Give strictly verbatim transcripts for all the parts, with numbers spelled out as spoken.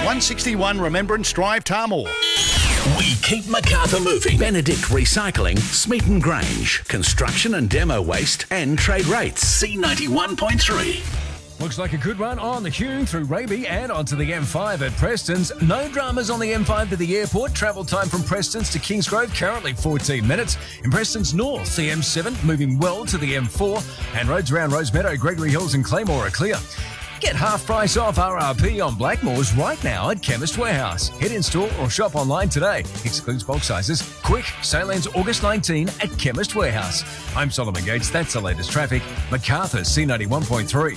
one sixty-one Remembrance Drive, Tarmore. We keep Macarthur moving. Benedict Recycling, Smeaton Grange, construction and demo waste, and trade rates. C ninety-one point three. Looks like a good run on the Hume through Raby and onto the M five at Preston's. No dramas on the M five to the airport. Travel time from Preston's to Kingsgrove currently fourteen minutes. In Preston's north, the M seven moving well to the M four. And roads around Rosemeadow, Gregory Hills and Claymore are clear. Get half price off R R P on Blackmores right now at Chemist Warehouse. Head in store or shop online today. Excludes bulk sizes. Quick, sale ends August nineteenth at Chemist Warehouse. I'm Solomon Gates. That's the latest traffic. Macarthur, C ninety-one point three.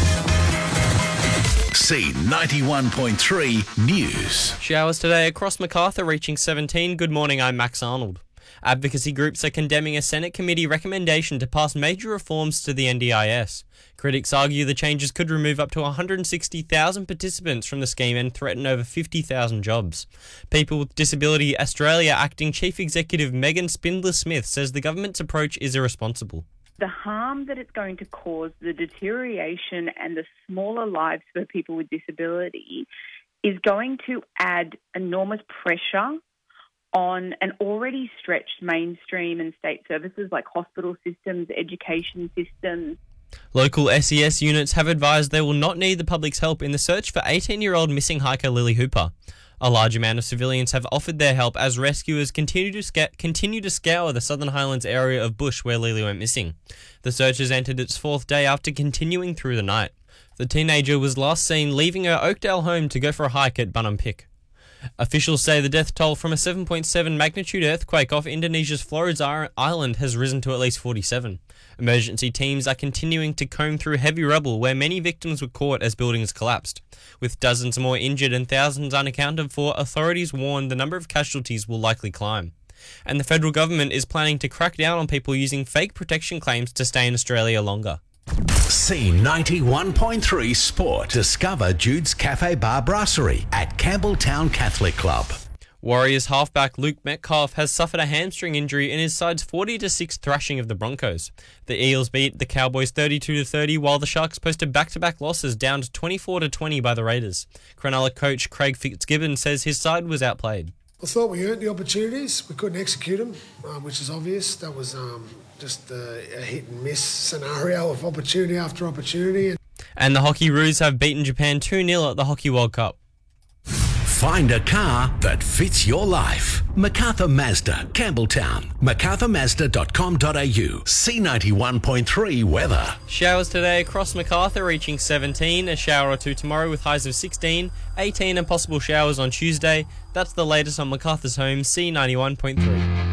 C ninety-one point three News. Showers today across Macarthur reaching seventeen. Good morning, I'm Max Arnold. Advocacy groups are condemning a Senate committee recommendation to pass major reforms to the N D I S. Critics argue the changes could remove up to one hundred sixty thousand participants from the scheme and threaten over fifty thousand jobs. People with Disability Australia Acting Chief Executive Megan Spindler-Smith says the government's approach is irresponsible. The harm that it's going to cause, the deterioration and the smaller lives for people with disability is going to add enormous pressure on an already stretched mainstream and state services like hospital systems, education systems. Local S E S units have advised they will not need the public's help in the search for eighteen-year-old missing hiker Lily Hooper. A large amount of civilians have offered their help as rescuers continue to, sca- continue to scour the Southern Highlands area of bush where Lily went missing. The search has entered its fourth day after continuing through the night. The teenager was last seen leaving her Oakdale home to go for a hike at Bunham Pick. Officials say the death toll from a seven point seven magnitude earthquake off Indonesia's Flores Island has risen to at least forty-seven. Emergency teams are continuing to comb through heavy rubble where many victims were caught as buildings collapsed. With dozens more injured and thousands unaccounted for, authorities warn the number of casualties will likely climb. And the federal government is planning to crack down on people using fake protection claims to stay in Australia longer. C ninety-one point three Sport. Discover Jude's Cafe Bar Brasserie at Campbelltown Catholic Club. Warriors halfback Luke Metcalf has suffered a hamstring injury in his side's forty to six thrashing of the Broncos. The Eels beat the Cowboys thirty-two to thirty, while the Sharks posted back-to-back losses down to twenty-four to twenty by the Raiders. Cronulla coach Craig Fitzgibbon says his side was outplayed. I thought we earned the opportunities. We couldn't execute them, um, which is obvious. That was um, just a, a hit and miss scenario of opportunity after opportunity. And the Hockey Roos have beaten Japan two nil at the Hockey World Cup. Find a car that fits your life. Macarthur Mazda, Campbelltown. macarthur mazda dot com dot a u. C ninety-one point three weather. Showers today across Macarthur reaching seventeen, a shower or two tomorrow with highs of sixteen, eighteen and possible showers on Tuesday. That's the latest on Macarthur's home, C ninety-one point three.